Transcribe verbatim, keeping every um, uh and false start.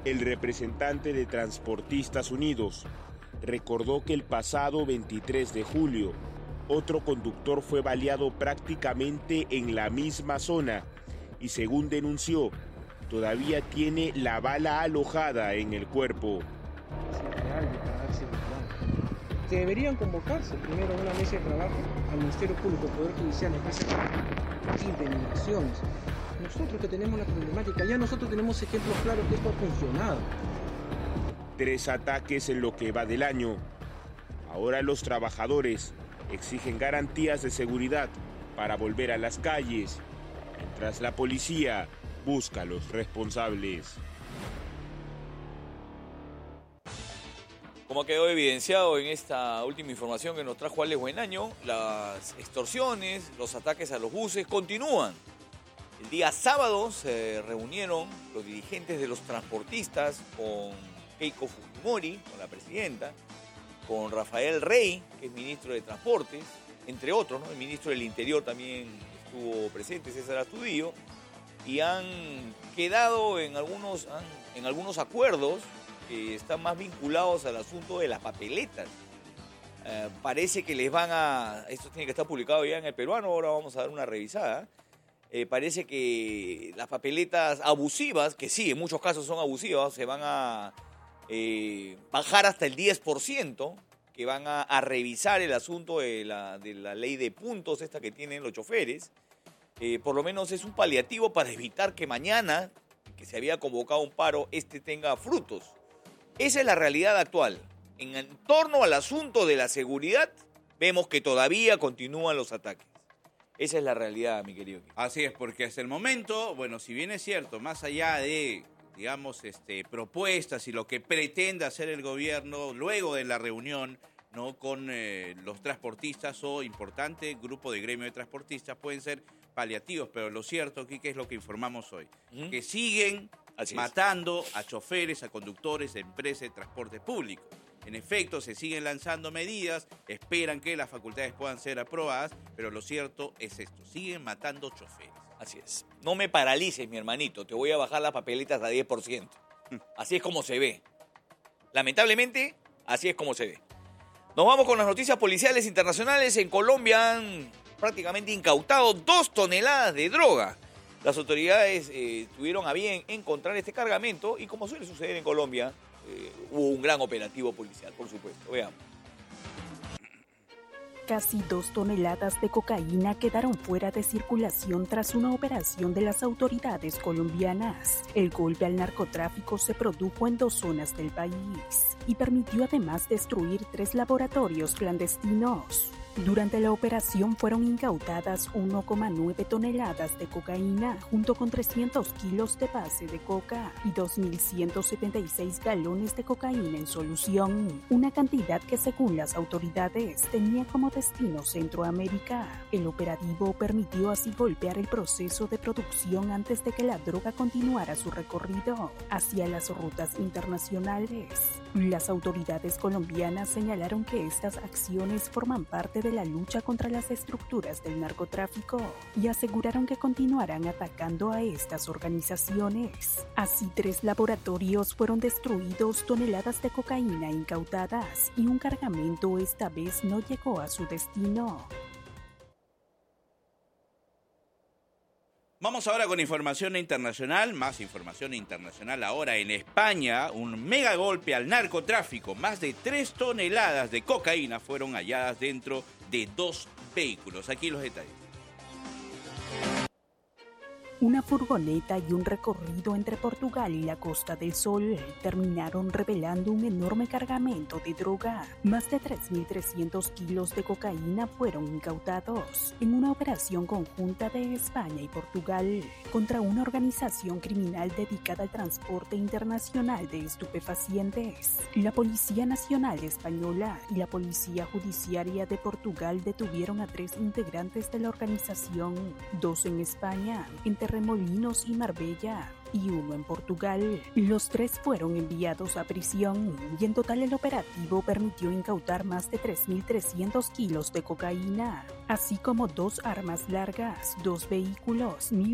El representante de Transportistas Unidos recordó que el pasado veintitrés de julio, otro conductor fue baleado prácticamente en la misma zona y, según denunció, todavía tiene la bala alojada en el cuerpo. Que deberían convocarse primero a una mesa de trabajo al Ministerio Público, Poder Judicial, empresas de indemnizaciones. Nosotros que tenemos la problemática, ya nosotros tenemos ejemplos claros que esto ha funcionado. Tres ataques en lo que va del año. Ahora los trabajadores exigen garantías de seguridad para volver a las calles, mientras la policía busca a los responsables. Como quedó evidenciado en esta última información que nos trajo Alex Buenaño, las extorsiones, los ataques a los buses continúan. El día sábado se reunieron los dirigentes de los transportistas con Keiko Fujimori, con la presidenta, con Rafael Rey, que es ministro de Transportes, entre otros, ¿no? El ministro del Interior también estuvo presente, César Astudillo, y han quedado en algunos, en algunos acuerdos que están más vinculados al asunto de las papeletas. Eh, parece que les van a... Esto tiene que estar publicado ya en El Peruano, ahora vamos a dar una revisada. Eh, parece que las papeletas abusivas, que sí, en muchos casos son abusivas, se van a eh, bajar hasta el diez por ciento, que van a, a revisar el asunto de la, de la ley de puntos esta que tienen los choferes. Eh, por lo menos es un paliativo para evitar que mañana, que se había convocado un paro, este tenga frutos. Esa es la realidad actual. En torno al asunto de la seguridad, vemos que todavía continúan los ataques. Esa es la realidad, mi querido. Así es, porque hasta el momento, bueno, si bien es cierto, más allá de, digamos, este, propuestas y lo que pretende hacer el gobierno luego de la reunión, ¿no?, con eh, los transportistas o importante grupo de gremio de transportistas, pueden ser paliativos, pero lo cierto, Quique, es lo que informamos hoy, ¿Mm? que siguen Así matando es. a choferes, a conductores de empresas de transporte público. En efecto, se siguen lanzando medidas, esperan que las facultades puedan ser aprobadas, pero lo cierto es esto, siguen matando choferes. Así es. No me paralices, mi hermanito, te voy a bajar las papeletas a diez por ciento. Así es como se ve. Lamentablemente, así es como se ve. Nos vamos con las noticias policiales internacionales. En Colombia han prácticamente incautado dos toneladas de droga. Las autoridades eh, tuvieron a bien encontrar este cargamento y, como suele suceder en Colombia, eh, hubo un gran operativo policial, por supuesto. Veamos. Casi dos toneladas de cocaína quedaron fuera de circulación tras una operación de las autoridades colombianas. El golpe al narcotráfico se produjo en dos zonas del país y permitió además destruir tres laboratorios clandestinos. Durante la operación fueron incautadas uno coma nueve toneladas de cocaína junto con trescientos kilos de base de coca y dos mil ciento setenta y seis galones de cocaína en solución, una cantidad que según las autoridades tenía como destino Centroamérica. El operativo permitió así golpear el proceso de producción antes de que la droga continuara su recorrido hacia las rutas internacionales. Las autoridades colombianas señalaron que estas acciones forman parte de la lucha contra las estructuras del narcotráfico y aseguraron que continuarán atacando a estas organizaciones. Así, tres laboratorios fueron destruidos, toneladas de cocaína incautadas y un cargamento esta vez no llegó a su destino. Vamos ahora con información internacional, más información internacional ahora en España. Un mega golpe al narcotráfico, más de tres toneladas de cocaína fueron halladas dentro de dos vehículos. Aquí los detalles. Una furgoneta y un recorrido entre Portugal y la Costa del Sol terminaron revelando un enorme cargamento de droga. Más de tres mil trescientos kilos de cocaína fueron incautados en una operación conjunta de España y Portugal contra una organización criminal dedicada al transporte internacional de estupefacientes. La Policía Nacional Española y la Policía Judiciaria de Portugal detuvieron a tres integrantes de la organización, dos en España, en Remolinos y Marbella, y uno en Portugal. Los tres fueron enviados a prisión y en total el operativo permitió incautar más de tres mil trescientos kilos de cocaína, así como dos armas largas, dos vehículos, mil